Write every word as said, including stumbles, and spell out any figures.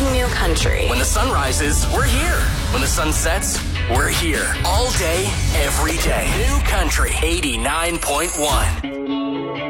New Country. When the sun rises, we're here. When the sun sets, we're here. All day, every day. New Country eighty-nine point one.